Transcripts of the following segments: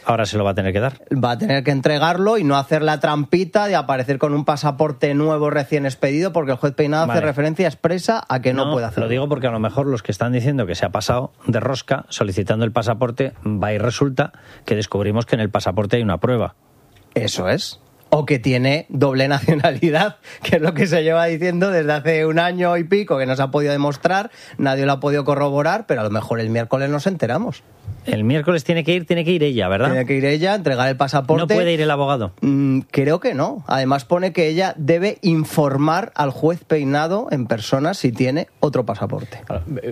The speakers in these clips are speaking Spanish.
ahora se lo va a tener que dar. Va a tener que entregarlo y no hacer la trampita de aparecer con un pasaporte nuevo recién expedido, porque el juez Peinado hace referencia expresa a que no puede hacerlo. Lo digo porque a lo mejor los que están diciendo que se ha pasado de rosca solicitando el pasaporte, va y resulta que descubrimos que en el pasaporte hay una prueba. Eso es. O que tiene doble nacionalidad, que es lo que se lleva diciendo desde hace un año y pico, que no se ha podido demostrar, nadie lo ha podido corroborar, pero a lo mejor el miércoles nos enteramos. El miércoles tiene que ir ella, ¿verdad? Tiene que ir ella, entregar el pasaporte. ¿No puede ir el abogado? Creo que no. Además pone que ella debe informar al juez Peinado en persona si tiene otro pasaporte.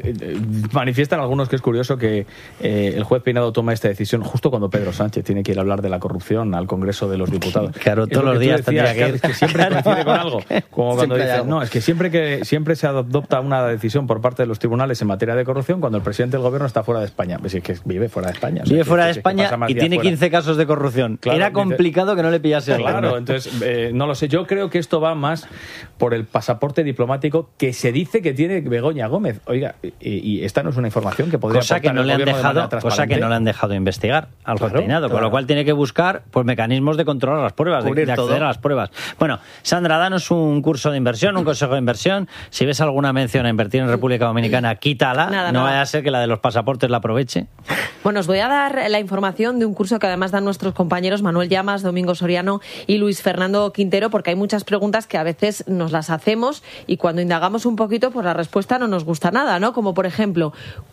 Manifiestan algunos que es curioso que el juez Peinado toma esta decisión justo cuando Pedro Sánchez tiene que ir a hablar de la corrupción al Congreso de los Diputados. Claro, todos los días tendría que ir. Es que siempre coincide con algo. Como cuando dices, no, es que siempre se adopta una decisión por parte de los tribunales en materia de corrupción cuando el presidente del gobierno está fuera de España. Pues es que vive fuera de España. Vive fuera de España y tiene 15 casos de corrupción. Claro, era complicado que no le pillase algo. Claro, entonces, no lo sé. Yo creo que esto va más por el pasaporte diplomático que se dice que tiene Begoña Gómez. Oiga, y esta no es una información que podría cosa que no le han dejado investigar al juez Peinado, con lo cual tiene que buscar pues mecanismos de controlar las pruebas, de acceder a las pruebas. Bueno, Sandra, danos un curso de inversión, un consejo de inversión. Si ves alguna mención a invertir en República Dominicana, quítala. No vaya a ser que la de los pasaportes la aproveche. Bueno, os voy a dar la información de un curso que además dan nuestros compañeros Manuel Llamas, Domingo Soriano y Luis Fernando Quintero, porque hay muchas preguntas que a veces nos las hacemos y cuando indagamos un poquito, pues la respuesta no nos gusta nada, ¿no? Como por ejemplo,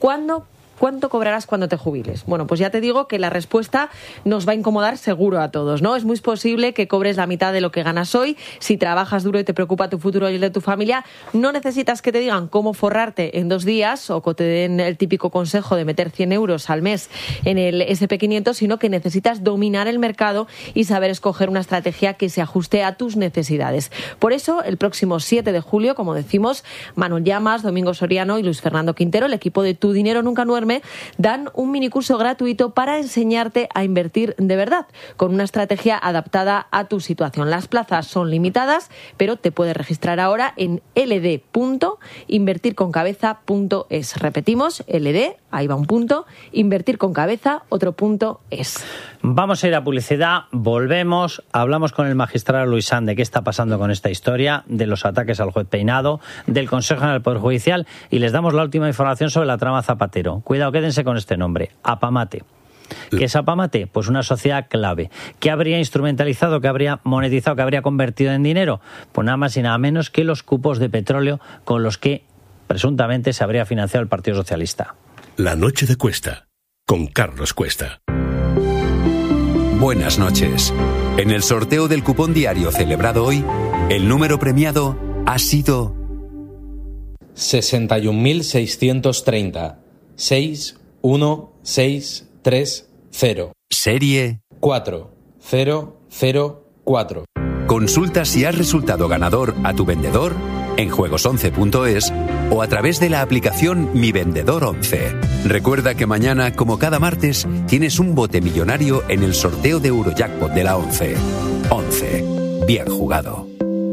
¿cuánto cobrarás cuando te jubiles? Bueno, pues ya te digo que la respuesta nos va a incomodar seguro a todos, ¿no? Es muy posible que cobres la mitad de lo que ganas hoy. Si trabajas duro y te preocupa tu futuro y el de tu familia, no necesitas que te digan cómo forrarte en 2 días o que te den el típico consejo de meter 100 euros al mes en el SP500, sino que necesitas dominar el mercado y saber escoger una estrategia que se ajuste a tus necesidades. Por eso, el próximo 7 de julio, como decimos, Manuel Llamas, Domingo Soriano y Luis Fernando Quintero, el equipo de Tu Dinero Nunca Duerme, dan un minicurso gratuito para enseñarte a invertir de verdad, con una estrategia adaptada a tu situación. Las plazas son limitadas, pero te puedes registrar ahora en ld.invertirconcabeza.es. Repetimos, ld, ahí va un punto, invertirconcabeza, otro punto es. Vamos a ir a publicidad, volvemos, hablamos con el magistrado Luis Sande, qué está pasando con esta historia, de los ataques al juez Peinado, del Consejo General del Poder Judicial, y les damos la última información sobre la trama Zapatero. Cuidado, quédense con este nombre, Apamate. ¿Qué es Apamate? Pues una sociedad clave. ¿Qué habría instrumentalizado, qué habría monetizado, qué habría convertido en dinero? Pues nada más y nada menos que los cupos de petróleo con los que presuntamente se habría financiado el Partido Socialista. La noche de Cuesta, con Carlos Cuesta. Buenas noches. En el sorteo del cupón diario celebrado hoy, el número premiado ha sido 61.630 61630. Serie 4004. Consulta si has resultado ganador a tu vendedor en juegos11.es o a través de la aplicación Mi Vendedor 11. Recuerda que mañana, como cada martes, tienes un bote millonario en el sorteo de Eurojackpot de la 11. 11. Bien jugado.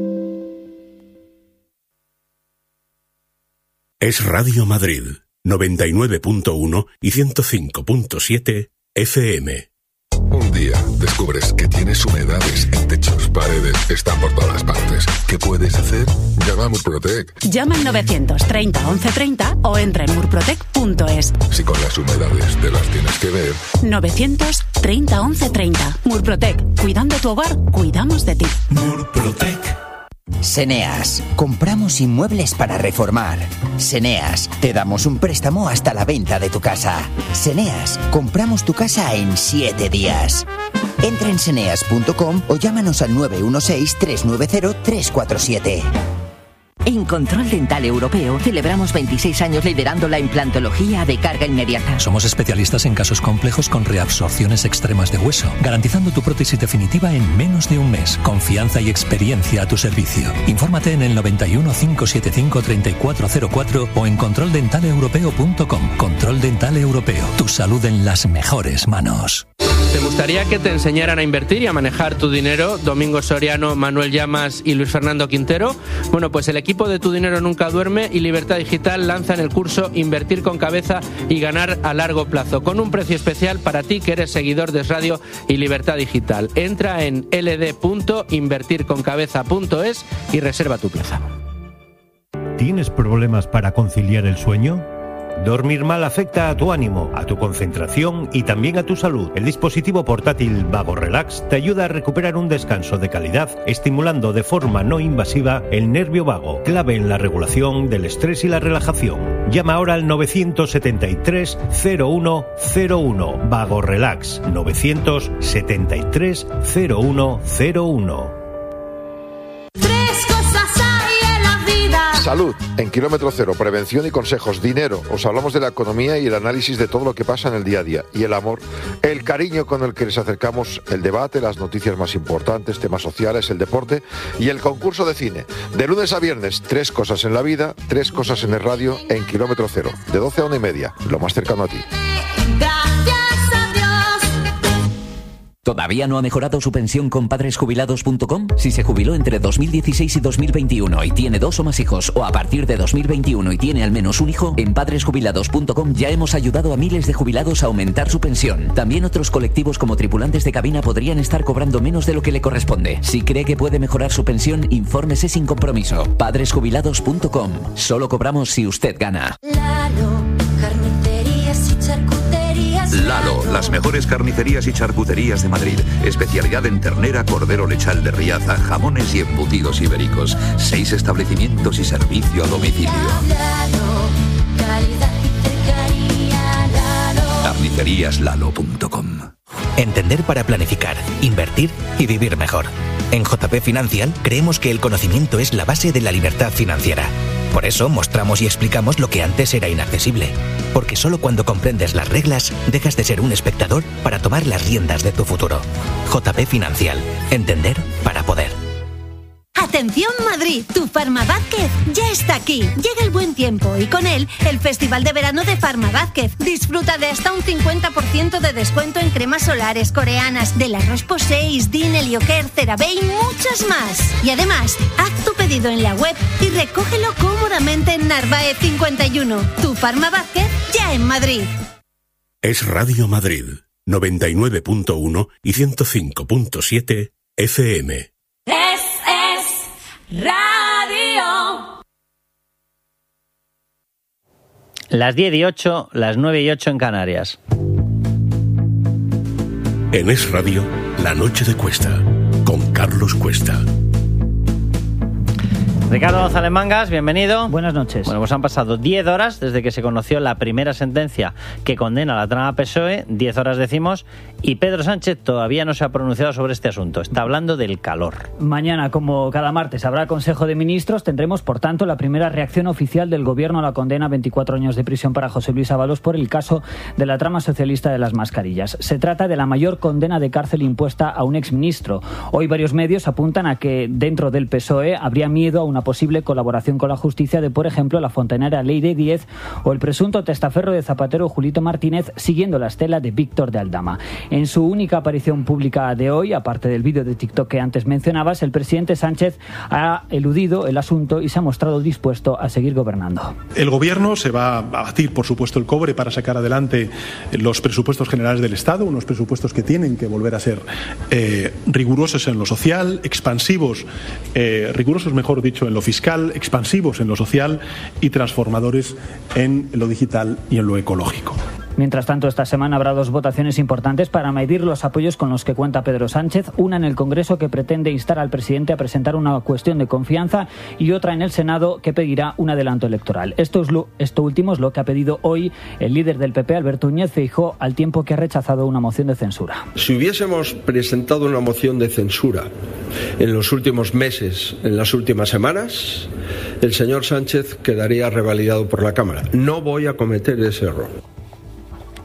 Es Radio Madrid, 99.1 y 105.7 FM. Un día descubres que tienes humedades en techos, paredes, están por todas partes. ¿Qué puedes hacer? Llama a Murprotec. Llama al 930 1130 o entra en murprotec.es. Si con las humedades te las tienes que ver. 930 1130. Murprotec. Cuidando tu hogar, cuidamos de ti. Murprotec. Seneas, compramos inmuebles para reformar. Seneas, te damos un préstamo hasta la venta de tu casa. Seneas, compramos tu casa en 7 días. Entra en seneas.com o llámanos al 916-390-347. En Control Dental Europeo celebramos 26 años liderando la implantología de carga inmediata. Somos especialistas en casos complejos con reabsorciones extremas de hueso, garantizando tu prótesis definitiva en menos de un mes. Confianza y experiencia a tu servicio. Infórmate en el 91 575 3404 o en controldentaleuropeo.com. Control Dental Europeo. Tu salud en las mejores manos. ¿Te gustaría que te enseñaran a invertir y a manejar tu dinero? Domingo Soriano, Manuel Llamas y Luis Fernando Quintero. Bueno, pues el equipo de Tu Dinero Nunca Duerme y Libertad Digital lanzan el curso Invertir con Cabeza y Ganar a Largo Plazo, con un precio especial para ti que eres seguidor de Es Radio y Libertad Digital. Entra en ld.invertirconcabeza.es y reserva tu plaza. ¿Tienes problemas para conciliar el sueño? Dormir mal afecta a tu ánimo, a tu concentración y también a tu salud. El dispositivo portátil Vago Relax te ayuda a recuperar un descanso de calidad, estimulando de forma no invasiva el nervio vago, clave en la regulación del estrés y la relajación. Llama ahora al 973 0101. Vago Relax 973 0101. Salud, en Kilómetro Cero, prevención y consejos, dinero, os hablamos de la economía y el análisis de todo lo que pasa en el día a día, y el amor, el cariño con el que les acercamos, el debate, las noticias más importantes, temas sociales, el deporte y el concurso de cine. De lunes a viernes, 3 cosas en la vida, 3 cosas en el radio, en Kilómetro Cero, de 12 a 1:30, lo más cercano a ti. ¿Todavía no ha mejorado su pensión con padresjubilados.com? Si se jubiló entre 2016 y 2021 y tiene 2 o más hijos, o a partir de 2021 y tiene al menos un hijo, en padresjubilados.com ya hemos ayudado a miles de jubilados a aumentar su pensión. También otros colectivos como tripulantes de cabina podrían estar cobrando menos de lo que le corresponde. Si cree que puede mejorar su pensión, infórmese sin compromiso. Padresjubilados.com. Solo cobramos si usted gana. Lalo, las mejores carnicerías y charcuterías de Madrid. Especialidad en ternera, cordero lechal de Riaza, jamones y embutidos ibéricos. 6 establecimientos y servicio a domicilio. Carniceríaslalo.com. Entender para planificar, invertir y vivir mejor. En JP Financial creemos que el conocimiento es la base de la libertad financiera. Por eso mostramos y explicamos lo que antes era inaccesible. Porque solo cuando comprendes las reglas, dejas de ser un espectador para tomar las riendas de tu futuro. JP Financial. Entender para poder. Atención Madrid, tu Farma Vázquez ya está aquí. Llega el buen tiempo y con él el Festival de Verano de Farma Vázquez. Disfruta de hasta un 50% de descuento en cremas solares coreanas, de la Roche-Posay, Isdin, Helioker, CeraVe y muchas más. Y además, haz tu pedido en la web y recógelo cómodamente en Narváez 51. Tu Farma Vázquez ya en Madrid. Es Radio Madrid, 99.1 y 105.7 FM. Radio. Las 10:08, las 9:08 en Canarias. En Es Radio, La Noche de Cuesta, con Carlos Cuesta. Ricardo González Mangas, bienvenido. Buenas noches. Bueno, pues han pasado 10 horas desde que se conoció la primera sentencia que condena la trama PSOE, 10 horas decimos, y Pedro Sánchez todavía no se ha pronunciado sobre este asunto. Está hablando del calor. Mañana, como cada martes, habrá Consejo de Ministros. Tendremos, por tanto, la primera reacción oficial del Gobierno a la condena a 24 años de prisión para José Luis Ábalos por el caso de la trama socialista de las mascarillas. Se trata de la mayor condena de cárcel impuesta a un exministro. Hoy varios medios apuntan a que dentro del PSOE habría miedo a una posible colaboración con la justicia de, por ejemplo, la fontanera Leire Díez o el presunto testaferro de Zapatero Julito Martínez, siguiendo la estela de Víctor de Aldama. En su única aparición pública de hoy, aparte del vídeo de TikTok que antes mencionabas, el presidente Sánchez ha eludido el asunto y se ha mostrado dispuesto a seguir gobernando. El gobierno se va a batir, por supuesto, el cobre para sacar adelante los presupuestos generales del Estado, unos presupuestos que tienen que volver a ser rigurosos en lo social, expansivos, rigurosos, mejor dicho, en lo fiscal, expansivos en lo social y transformadores en lo digital y en lo ecológico. Mientras tanto, esta semana habrá 2 votaciones importantes para medir los apoyos con los que cuenta Pedro Sánchez. Una en el Congreso, que pretende instar al presidente a presentar una cuestión de confianza, y otra en el Senado, que pedirá un adelanto electoral. Esto último es lo que ha pedido hoy el líder del PP, Alberto Núñez Feijóo, al tiempo que ha rechazado una moción de censura. Si hubiésemos presentado una moción de censura en los últimos meses, en las últimas semanas, el señor Sánchez quedaría revalidado por la Cámara. No voy a cometer ese error.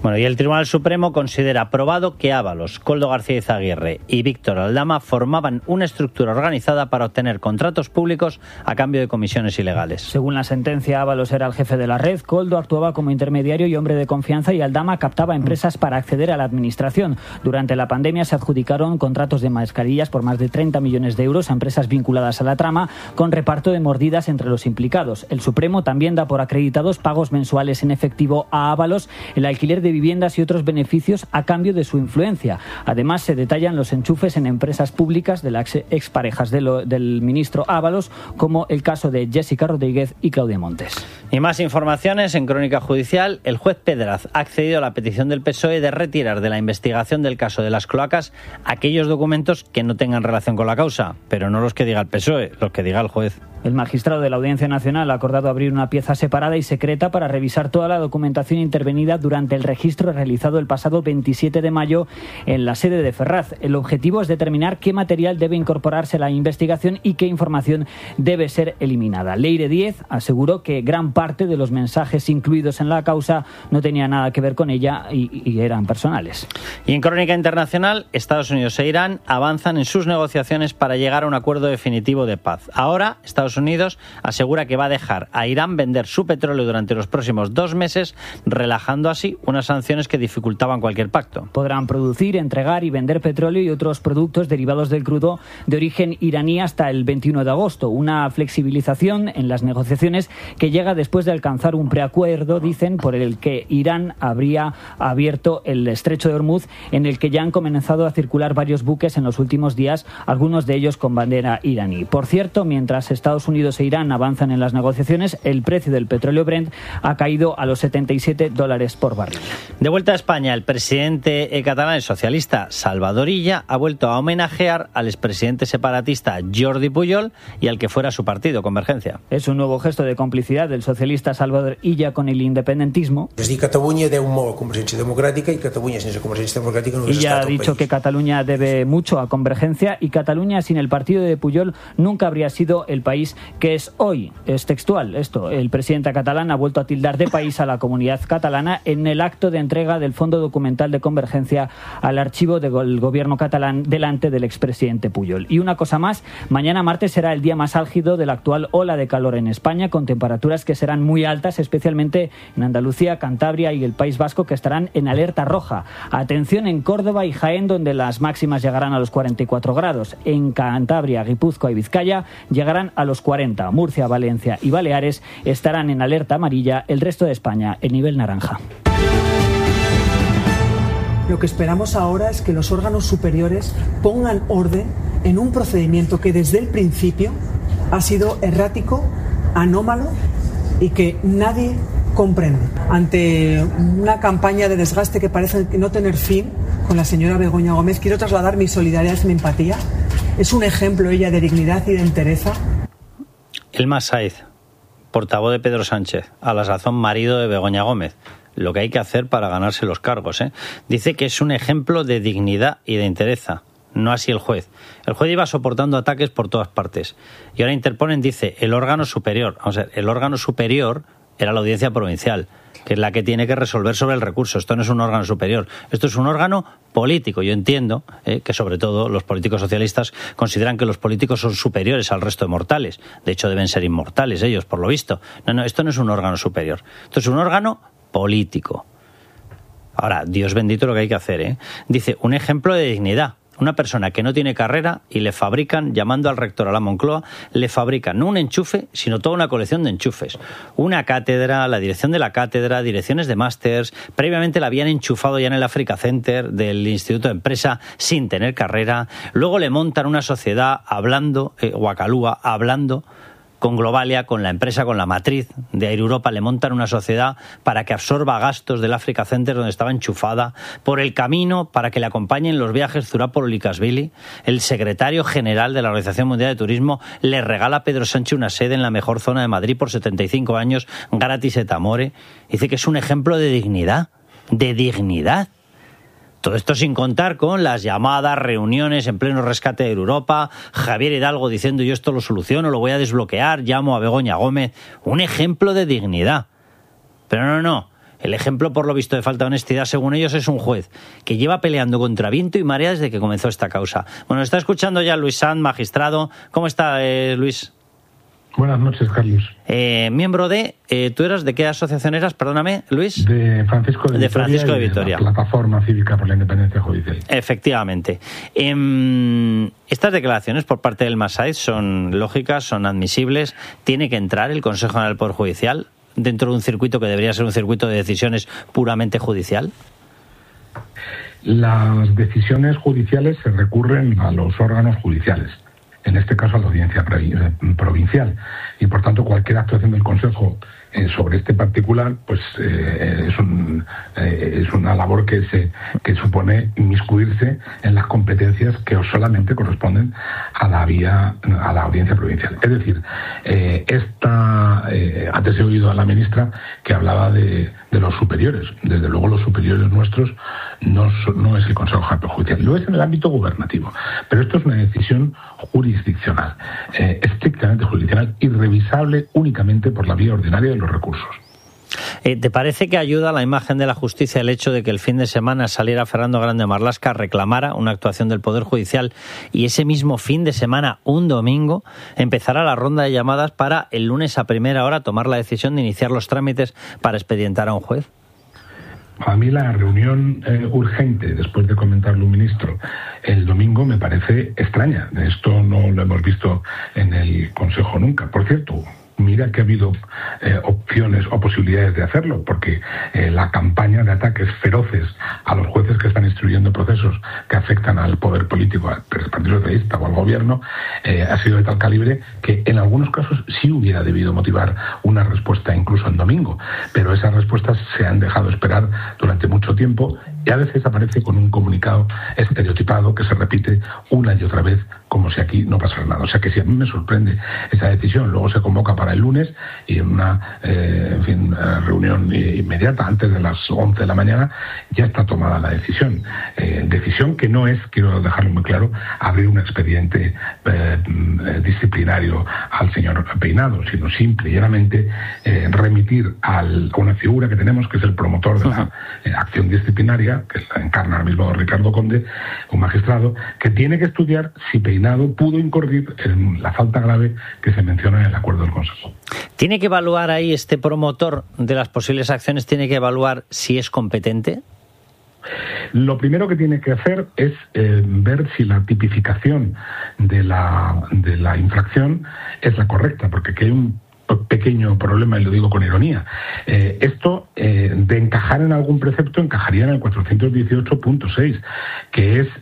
Bueno, y el Tribunal Supremo considera probado que Ábalos, Koldo García Izaguirre y Víctor Aldama formaban una estructura organizada para obtener contratos públicos a cambio de comisiones ilegales. Según la sentencia, Ábalos era el jefe de la red, Koldo actuaba como intermediario y hombre de confianza y Aldama captaba empresas para acceder a la administración. Durante la pandemia se adjudicaron contratos de mascarillas por más de 30 millones de euros a empresas vinculadas a la trama, con reparto de mordidas entre los implicados. El Supremo también da por acreditados pagos mensuales en efectivo a Ábalos, el alquiler de viviendas y otros beneficios a cambio de su influencia. Además, se detallan los enchufes en empresas públicas de las exparejas del ministro Ábalos, como el caso de Jessica Rodríguez y Claudia Montes. Y más informaciones en Crónica Judicial. El juez Pedraz ha accedido a la petición del PSOE de retirar de la investigación del caso de las cloacas aquellos documentos que no tengan relación con la causa, pero no los que diga el PSOE, los que diga el juez. El magistrado de la Audiencia Nacional ha acordado abrir una pieza separada y secreta para revisar toda la documentación intervenida durante el registro realizado el pasado 27 de mayo en la sede de Ferraz. El objetivo es determinar qué material debe incorporarse a la investigación y qué información debe ser eliminada. Leire Díez aseguró que gran parte de los mensajes incluidos en la causa no tenía nada que ver con ella y eran personales. Y en Crónica Internacional, Estados Unidos e Irán avanzan en sus negociaciones para llegar a un acuerdo definitivo de paz. Ahora, Estados Unidos asegura que va a dejar a Irán vender su petróleo durante los próximos 2 meses, relajando así unas sanciones que dificultaban cualquier pacto. Podrán producir, entregar y vender petróleo y otros productos derivados del crudo de origen iraní hasta el 21 de agosto. Una flexibilización en las negociaciones que llega después de alcanzar un preacuerdo, dicen, por el que Irán habría abierto el estrecho de Hormuz, en el que ya han comenzado a circular varios buques en los últimos días, algunos de ellos con bandera iraní. Por cierto, mientras Estados Unidos e Irán avanzan en las negociaciones, el precio del petróleo Brent ha caído a los $77 por barril. De vuelta a España, el presidente catalán, el socialista Salvador Illa, ha vuelto a homenajear al expresidente separatista Jordi Pujol y al que fuera su partido, Convergencia. Es un nuevo gesto de complicidad del socialista Salvador Illa con el independentismo. Es dir, Catalunya deu molt a Convergència Democràtica i Catalunya sense Convergència Democràtica no Illa ha dicho que Cataluña debe mucho a Convergencia y Cataluña sin el partido de Pujol nunca habría sido el país que es hoy. Es textual esto. El presidente catalán ha vuelto a tildar de país a la comunidad catalana en el acto de entrega del Fondo Documental de Convergencia al archivo del gobierno catalán delante del expresidente Pujol. Y una cosa más, mañana martes será el día más álgido de la actual ola de calor en España, con temperaturas que serán muy altas, especialmente en Andalucía, Cantabria y el País Vasco, que estarán en alerta roja. Atención en Córdoba y Jaén, donde las máximas llegarán a los 44 grados. En Cantabria, Guipúzcoa y Vizcaya llegarán a los 40. Murcia, Valencia y Baleares estarán en alerta amarilla, el resto de España en nivel naranja. Lo que esperamos ahora es que los órganos superiores pongan orden en un procedimiento que desde el principio ha sido errático, anómalo y que nadie comprende. Ante una campaña de desgaste que parece no tener fin con la señora Begoña Gómez, quiero trasladar mi solidaridad y mi empatía. Es un ejemplo ella de dignidad y de entereza. Elma Saiz, portavoz de Pedro Sánchez, a la sazón marido de Begoña Gómez. Lo que hay que hacer para ganarse los cargos, ¿eh? Dice que es un ejemplo de dignidad y de entereza. No así el juez. El juez iba soportando ataques por todas partes. Y ahora interponen, dice, el órgano superior. Vamos a ver, el órgano superior era la Audiencia Provincial, que es la que tiene que resolver sobre el recurso. Esto no es un órgano superior. Esto es un órgano político. Yo entiendo que, sobre todo, los políticos socialistas consideran que los políticos son superiores al resto de mortales. De hecho, deben ser inmortales ellos, por lo visto. No, esto no es un órgano superior. Esto es un órgano político. Ahora, Dios bendito lo que hay que hacer, ¿eh? Dice, un ejemplo de dignidad. Una persona que no tiene carrera y le fabrican, llamando al rector a la Moncloa, le fabrican no un enchufe, sino toda una colección de enchufes. Una cátedra, la dirección de la cátedra, direcciones de másters. Previamente la habían enchufado ya en el Africa Center del Instituto de Empresa sin tener carrera. Luego le montan una sociedad hablando, Guacalúa, hablando con Globalia, con la empresa, con la matriz de Air Europa, le montan una sociedad para que absorba gastos del Africa Center donde estaba enchufada, por el camino para que le acompañen los viajes Zurapolo Likashvili. El secretario general de la Organización Mundial de Turismo le regala a Pedro Sánchez una sede en la mejor zona de Madrid por 75 años, gratis et amore. Dice que es un ejemplo de dignidad, de dignidad. Todo esto sin contar con las llamadas, reuniones en pleno rescate de Europa, Javier Hidalgo diciendo yo esto lo soluciono, lo voy a desbloquear, llamo a Begoña Gómez. Un ejemplo de dignidad. Pero no. El ejemplo, por lo visto, de falta de honestidad, según ellos, es un juez que lleva peleando contra viento y marea desde que comenzó esta causa. Bueno, está escuchando ya Luis Sanz, magistrado. ¿Cómo está, Luis? Buenas noches, Carlos. Miembro de... ¿Tú eras de qué asociación eras? Perdóname, Luis. De Francisco de Vitoria. La Plataforma Cívica por la Independencia Judicial. Efectivamente. Estas declaraciones por parte del Massaid son lógicas, son admisibles. ¿Tiene que entrar el Consejo General del Poder Judicial dentro de un circuito que debería ser un circuito de decisiones puramente judicial? Las decisiones judiciales se recurren a los órganos judiciales, en este caso a la audiencia provincial, y por tanto cualquier actuación del Consejo sobre este particular pues es una labor que supone inmiscuirse en las competencias que solamente corresponden a la audiencia provincial. Es decir, antes he oído a la ministra que hablaba de los superiores. Desde luego los superiores nuestros no es el Consejo General Judicial, lo es en el ámbito gubernativo, pero esto es una decisión jurisdiccional, estrictamente jurisdiccional, irrevisable únicamente por la vía ordinaria de los recursos. ¿Te parece que ayuda a la imagen de la justicia el hecho de que el fin de semana saliera Fernando Grande Marlaska, reclamara una actuación del Poder Judicial y ese mismo fin de semana, un domingo, empezara la ronda de llamadas para el lunes a primera hora tomar la decisión de iniciar los trámites para expedientar a un juez? A mí la reunión urgente, después de comentarlo un ministro, el domingo me parece extraña. Esto no lo hemos visto en el Consejo nunca. Por cierto, mira que ha habido opciones o posibilidades de hacerlo, porque la campaña de ataques feroces a los jueces que están instruyendo procesos que afectan al poder político, al Partido Socialista o al gobierno, ha sido de tal calibre que en algunos casos sí hubiera debido motivar una respuesta incluso en domingo, pero esas respuestas se han dejado esperar durante mucho tiempo y a veces aparece con un comunicado estereotipado que se repite una y otra vez como si aquí no pasara nada. O sea que si a mí me sorprende esa decisión, luego se convoca para el lunes y en una reunión inmediata antes de las 11 de la mañana ya está tomada la decisión. Decisión que no es, quiero dejarlo muy claro, abrir un expediente disciplinario al señor Peinado, sino simple y llanamente remitir a una figura que tenemos, que es el promotor de la acción disciplinaria, que la encarna ahora mismo Ricardo Conde, un magistrado, que tiene que estudiar si Peinado pudo incurrir en la falta grave que se menciona en el acuerdo del Consejo. ¿Tiene que evaluar ahí este promotor de las posibles acciones, tiene que evaluar si es competente? Lo primero que tiene que hacer es ver si la tipificación de la infracción es la correcta, porque aquí hay un pequeño problema, y lo digo con ironía. Esto, de encajar en algún precepto, encajaría en el 418.6, que es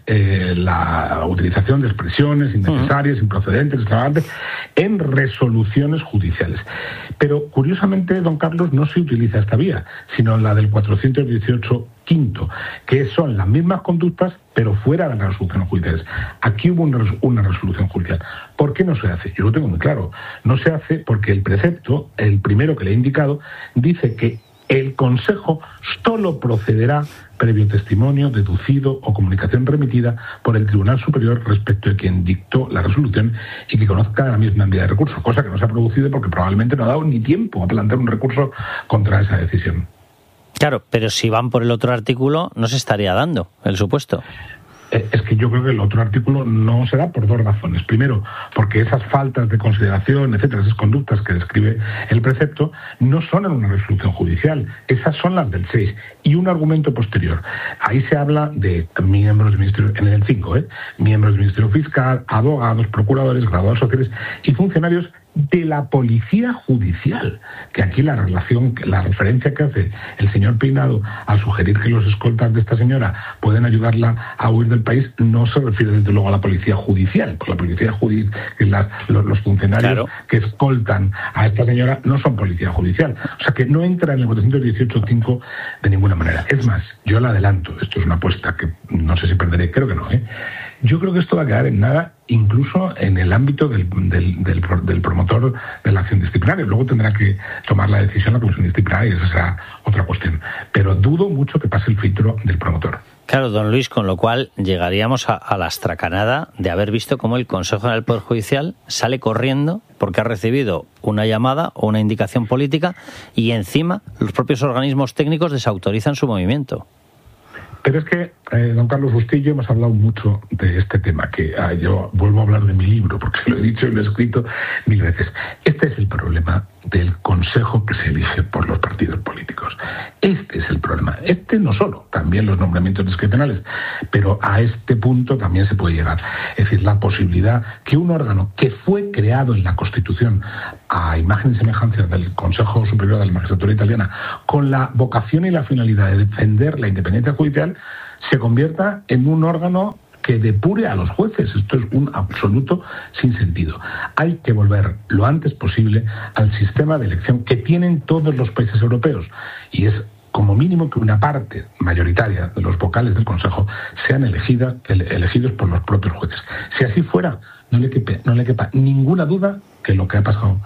la utilización de expresiones innecesarias, improcedentes, extravagantes, en resoluciones judiciales. Pero, curiosamente, don Carlos, no se utiliza esta vía, sino la del 418 quinto, que son las mismas conductas pero fuera de las resoluciones judiciales. Aquí hubo una resolución judicial. ¿Por qué no se hace? Yo lo tengo muy claro. No se hace porque el precepto, el primero que le he indicado, dice que el Consejo solo procederá previo testimonio, deducido o comunicación remitida por el Tribunal Superior respecto de quien dictó la resolución y que conozca la misma vía de recurso, cosa que no se ha producido porque probablemente no ha dado ni tiempo a plantear un recurso contra esa decisión. Claro, pero si van por el otro artículo, no se estaría dando el supuesto. Es que yo creo que el otro artículo no se da por dos razones. Primero, porque esas faltas de consideración, etcétera, esas conductas que describe el precepto, no son en una resolución judicial. Esas son las del 6. Y un argumento posterior. Ahí se habla de miembros del Ministerio, en el 5, miembros del Ministerio Fiscal, abogados, procuradores, graduados sociales y funcionarios de la Policía Judicial, que aquí la referencia que hace el señor Peinado al sugerir que los escoltas de esta señora pueden ayudarla a huir del país, no se refiere desde luego a la Policía Judicial, porque la Policía Judicial, los funcionarios que escoltan a esta señora no son Policía Judicial, o sea que no entra en el 418.5 de ninguna manera. Es más, yo la adelanto, esto es una apuesta que no sé si perderé, creo que no, Yo creo que esto va a quedar en nada, incluso en el ámbito del promotor de la acción disciplinaria. Luego tendrá que tomar la decisión la comisión disciplinaria y esa será otra cuestión. Pero dudo mucho que pase el filtro del promotor. Claro, don Luis, con lo cual llegaríamos a la astracanada de haber visto cómo el Consejo General del Poder Judicial sale corriendo porque ha recibido una llamada o una indicación política y encima los propios organismos técnicos desautorizan su movimiento. Pero es que, don Carlos Bustillo, hemos hablado mucho de este tema, que yo vuelvo a hablar de mi libro, porque lo he dicho y lo he escrito 1000 veces. Este es el problema del consejo que se elige por los partidos políticos. Este es el problema. Este no solo, también los nombramientos discrecionales, pero a este punto también se puede llegar. Es decir, la posibilidad que un órgano que fue creado en la Constitución a imagen y semejanza del Consejo Superior de la Magistratura Italiana, con la vocación y la finalidad de defender la independencia judicial, se convierta en un órgano que depure a los jueces. Esto es un absoluto sinsentido. Hay que volver lo antes posible al sistema de elección que tienen todos los países europeos, y es como mínimo que una parte mayoritaria de los vocales del Consejo sean elegidos por los propios jueces. Si así fuera, no le quepa ninguna duda que lo que ha pasado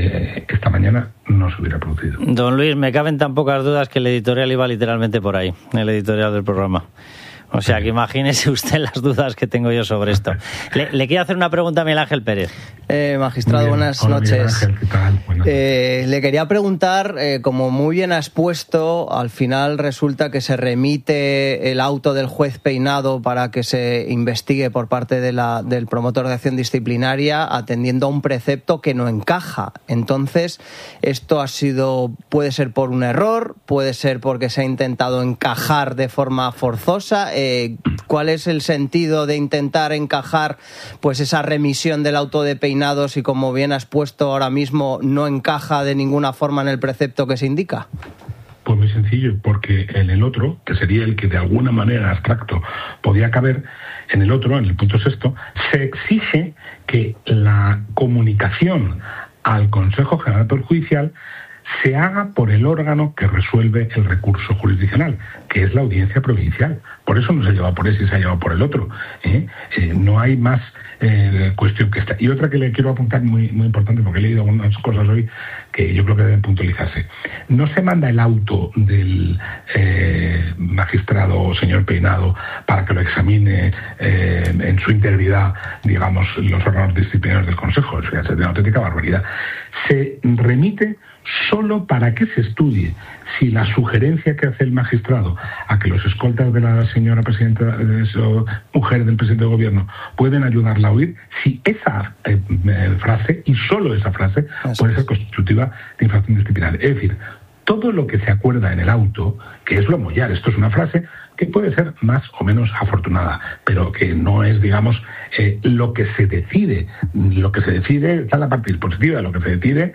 esta mañana no se hubiera producido. Don Luis, me caben tan pocas dudas que el editorial iba literalmente por ahí, el editorial del programa. O sea, que imagínese usted las dudas que tengo yo sobre esto. Le quiero hacer una pregunta a Miguel Ángel Pérez. Magistrado, buenas noches. Ángel, ¿qué tal? Buenas noches. Le quería preguntar, como muy bien ha expuesto, al final resulta que se remite el auto del juez Peinado para que se investigue por parte del promotor de acción disciplinaria, atendiendo a un precepto que no encaja. Entonces, esto puede ser por un error, puede ser porque se ha intentado encajar de forma forzosa. ¿Cuál es el sentido de intentar encajar pues esa remisión del auto de Peinado si, como bien has puesto ahora mismo, no encaja de ninguna forma en el precepto que se indica? Pues muy sencillo, porque en el otro, que sería el que de alguna manera abstracto podía caber, en el otro, en el punto 6, se exige que la comunicación al Consejo General del Poder Judicial se haga por el órgano que resuelve el recurso jurisdiccional, que es la Audiencia Provincial. Por eso no se lleva por ese y se ha llevado por el otro. No hay más cuestión que esta. Y otra que le quiero apuntar muy, muy importante, porque he leído algunas cosas hoy que yo creo que deben puntualizarse. No se manda el auto del magistrado señor Peinado para que lo examine en su integridad, digamos, los órganos disciplinarios del Consejo. Eso ya es una auténtica barbaridad. Se remite solo para que se estudie si la sugerencia que hace el magistrado a que los escoltas de la señora presidenta, mujer del presidente del gobierno, pueden ayudarla a huir, si esa frase, y solo esa frase, puede ser constitutiva de infracción disciplinaria. Es decir, todo lo que se acuerda en el auto, que es lo mollar, esto es una frase que puede ser más o menos afortunada, pero que no es, digamos, lo que se decide. Lo que se decide está en la parte dispositiva, lo que se decide,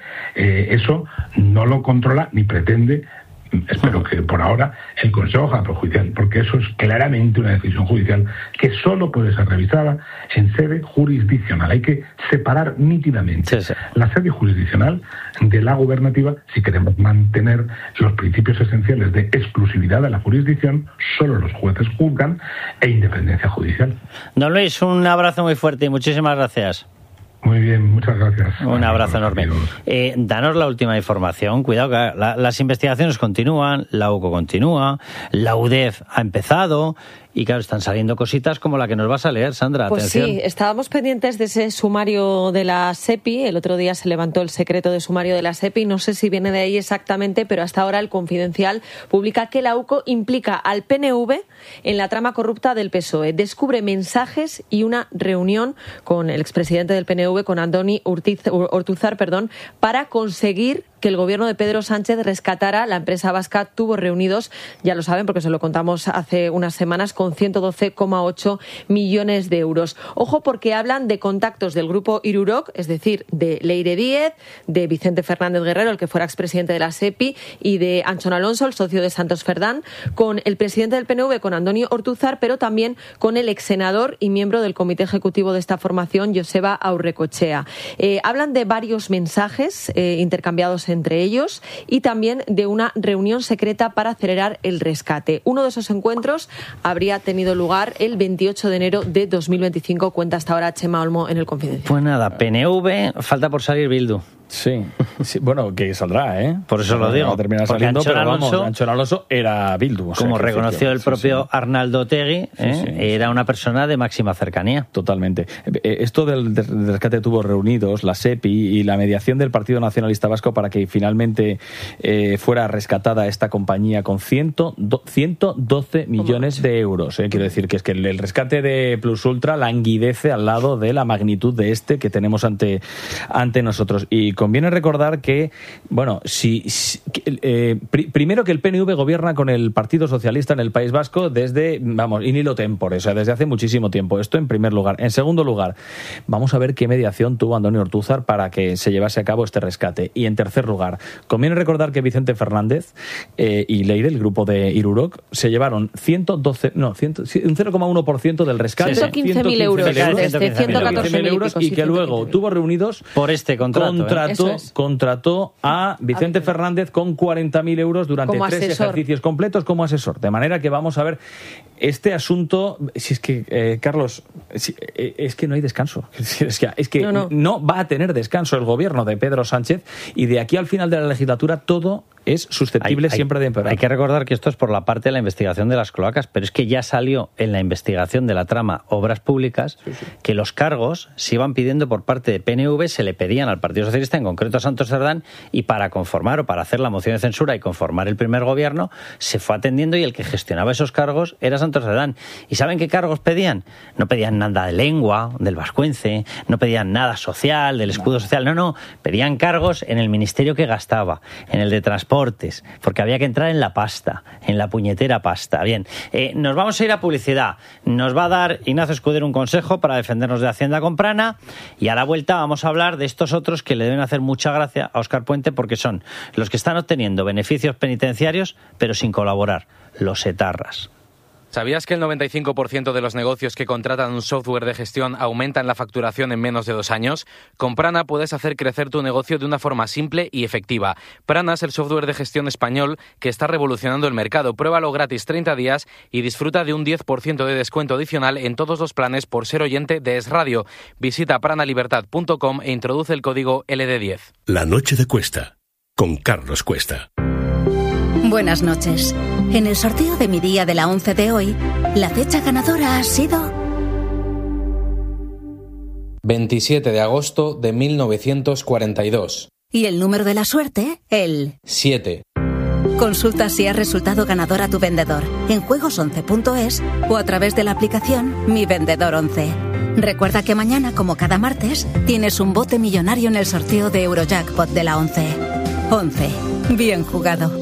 eso no lo controla ni pretende, espero que por ahora, el Consejo General del Poder Judicial, porque eso es claramente una decisión judicial que solo puede ser revisada en sede jurisdiccional. Hay que separar nítidamente la sede jurisdiccional de la gubernativa si queremos mantener los principios esenciales de exclusividad de la jurisdicción. Solo los jueces juzgan, e independencia judicial. Don Luis, un abrazo muy fuerte y muchísimas gracias. Muy bien, muchas gracias. Un abrazo enorme. Danos la última información. Cuidado, que las investigaciones continúan, la UCO continúa, la UDEF ha empezado. Y claro, están saliendo cositas como la que nos vas a leer, Sandra. Pues atención. Sí, estábamos pendientes de ese sumario de la SEPI. El otro día se levantó el secreto de sumario de la SEPI. No sé si viene de ahí exactamente, pero hasta ahora el Confidencial publica que la UCO implica al PNV en la trama corrupta del PSOE. Descubre mensajes y una reunión con el expresidente del PNV, con Andoni Ortuzar, para conseguir que el gobierno de Pedro Sánchez rescatara la empresa vasca Tubos Reunidos, ya lo saben porque se lo contamos hace unas semanas, con 112,8 millones de euros. Ojo, porque hablan de contactos del grupo Iruroc, es decir, de Leire Díez, de Vicente Fernández Guerrero, el que fuera expresidente de la SEPI, y de Anchón Alonso, el socio de Santos Cerdán, con el presidente del PNV, con Andoni Ortuzar, pero también con el exsenador y miembro del comité ejecutivo de esta formación, Joseba Aurrecochea. Hablan de varios mensajes intercambiados entre ellos y también de una reunión secreta para acelerar el rescate. Uno de esos encuentros habría tenido lugar el 28 de enero de 2025, cuenta hasta ahora Chema Olmo en el Confidencial. Pues nada, PNV, falta por salir Bildu. Sí, bueno, que saldrá, ¿eh? Por eso lo digo. Va a terminar saliendo, pero Anchón Alonso era Bildu. Como reconoció el propio Arnaldo Otegi, era una persona de máxima cercanía. Totalmente. Esto del rescate de tubos reunidos, la SEPI y la mediación del Partido Nacionalista Vasco para que finalmente fuera rescatada esta compañía con 112 millones de euros. Quiero decir que es que el rescate de Plus Ultra languidece al lado de la magnitud de este que tenemos ante nosotros. Y conviene recordar que, bueno, primero que el PNV gobierna con el Partido Socialista en el País Vasco desde, in hilo tempore, o sea, desde hace muchísimo tiempo. Esto en primer lugar. En segundo lugar, vamos a ver qué mediación tuvo Antonio Ortúzar para que se llevase a cabo este rescate. Y en tercer lugar, conviene recordar que Vicente Fernández y Leire, el grupo de Iruroc, se llevaron un 0,1% del rescate. 115.000 euros. 114.000 euros y que luego tuvo reunidos por este contrato. Contrató a Vicente Fernández con 40.000 euros durante como 3 asesor. ejercicios completos como asesor. De manera que vamos a ver este asunto. Si es que, Carlos, es que no hay descanso. Es que no va a tener descanso el gobierno de Pedro Sánchez y de aquí al final de la legislatura todo es susceptible siempre de empeorar. Hay que recordar que esto es por la parte de la investigación de las cloacas, pero es que ya salió en la investigación de la trama Obras Públicas que los cargos se iban pidiendo por parte de PNV, se le pedían al Partido Socialista, en concreto a Santos Cerdán, y para conformar o para hacer la moción de censura y conformar el primer gobierno, se fue atendiendo y el que gestionaba esos cargos era Santos Cerdán. ¿Y saben qué cargos pedían? No pedían nada de lengua, del vascuence, no pedían nada social, del escudo social, no, pedían cargos en el ministerio que gastaba, en el de transporte, porque había que entrar en la pasta, en la puñetera pasta. Bien, nos vamos a ir a publicidad. Nos va a dar Ignacio Escudero un consejo para defendernos de Hacienda Comprana y a la vuelta vamos a hablar de estos otros que le deben hacer mucha gracia a Óscar Puente porque son los que están obteniendo beneficios penitenciarios pero sin colaborar, los etarras. ¿Sabías que el 95% de los negocios que contratan un software de gestión aumentan la facturación en menos de 2 años? Con Prana puedes hacer crecer tu negocio de una forma simple y efectiva. Prana es el software de gestión español que está revolucionando el mercado. Pruébalo gratis 30 días y disfruta de un 10% de descuento adicional en todos los planes por ser oyente de Es Radio. Visita pranalibertad.com e introduce el código LD10. La noche de Cuesta, con Carlos Cuesta. Buenas noches. En el sorteo de mi día de la 11 de hoy, la fecha ganadora ha sido 27 de agosto de 1942. Y el número de la suerte, el 7. Consulta si has resultado ganador a tu vendedor en juegos11.es o a través de la aplicación Mi Vendedor 11. Recuerda que mañana, como cada martes, tienes un bote millonario en el sorteo de Eurojackpot de la 11. 11. Bien jugado.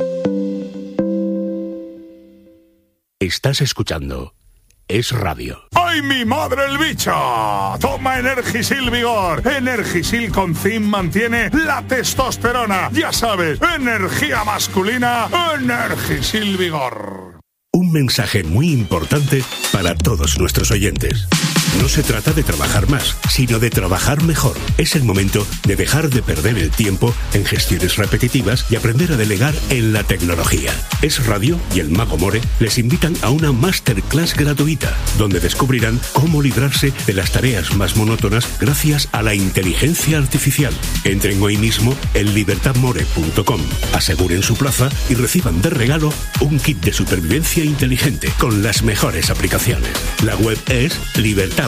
Estás escuchando Es Radio. ¡Ay, mi madre el bicho! Toma Energisil Vigor. Energisil con zinc mantiene la testosterona. Ya sabes, energía masculina, Energisil Vigor. Un mensaje muy importante para todos nuestros oyentes. No se trata de trabajar más, sino de trabajar mejor. Es el momento de dejar de perder el tiempo en gestiones repetitivas y aprender a delegar en la tecnología. Es Radio y el Mago More les invitan a una masterclass gratuita, donde descubrirán cómo librarse de las tareas más monótonas gracias a la inteligencia artificial. Entren hoy mismo en libertadmore.com, aseguren su plaza y reciban de regalo un kit de supervivencia inteligente con las mejores aplicaciones. La web es libertadmore.com.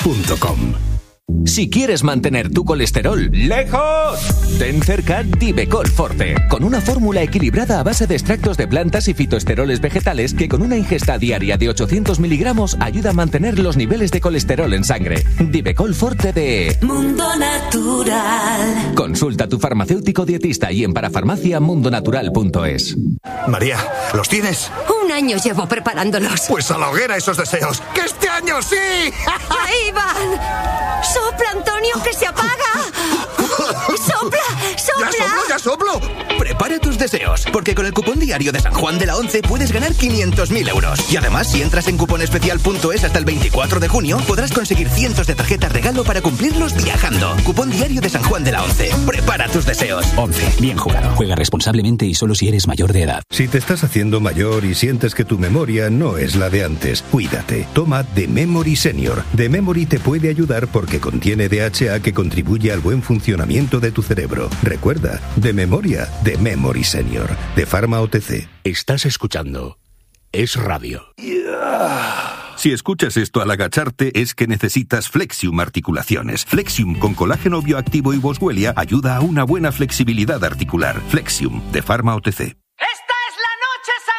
Si quieres mantener tu colesterol lejos, ten cerca Divecol Forte, con una fórmula equilibrada a base de extractos de plantas y fitoesteroles vegetales que con una ingesta diaria de 800 miligramos ayuda a mantener los niveles de colesterol en sangre. Divecol Forte de Mundo Natural. Consulta a tu farmacéutico dietista y en parafarmaciamundonatural.es. María, ¿los tienes? Un año llevo preparándolos. Pues a la hoguera esos deseos. ¡Que este año sí! ¡Ahí van! ¡Sopla, Antonio, que se apaga! ¡Sopla, sopla! ¡Ya soplo, ya soplo! ¡Prepara Prepara tus deseos, porque con el cupón diario de San Juan de la Once puedes ganar 500.000 euros. Y además, si entras en cuponespecial.es hasta el 24 de junio, podrás conseguir cientos de tarjetas regalo para cumplirlos viajando. Cupón diario de San Juan de la Once. Prepara tus deseos. 11. Bien jugado. Juega responsablemente y solo si eres mayor de edad. Si te estás haciendo mayor y sientes que tu memoria no es la de antes, cuídate. Toma The Memory Senior. The Memory te puede ayudar porque contiene DHA que contribuye al buen funcionamiento de tu cerebro. Recuerda, de memoria, The Memory Senior. De Pharma OTC. Estás escuchando Es Radio. Si escuchas esto al agacharte es que necesitas Flexium Articulaciones. Flexium con colágeno bioactivo y Boswellia ayuda a una buena flexibilidad articular. Flexium de Pharma OTC.